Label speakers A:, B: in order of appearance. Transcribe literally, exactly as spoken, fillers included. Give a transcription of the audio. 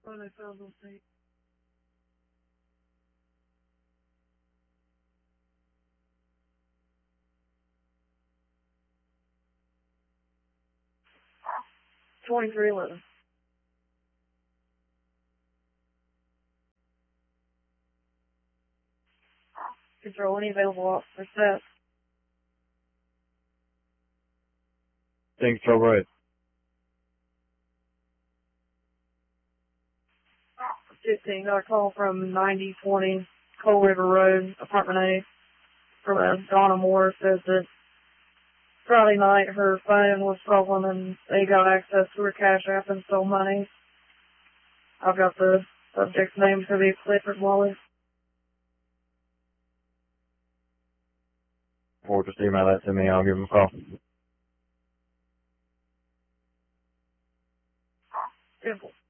A: When I found those things. Twenty-three eleven. Control any available officer staff.
B: Thanks, Control, go ahead.
A: fifteen, got a call from ninety twenty Coal River Road, apartment A, from uh, Donna Moore. Says that Friday night her phone was stolen and they got access to her cash app and stole money. I've got the subject's name for the Clifford Wallace.
B: Or just email that to me, I'll give him a call.
A: Simple.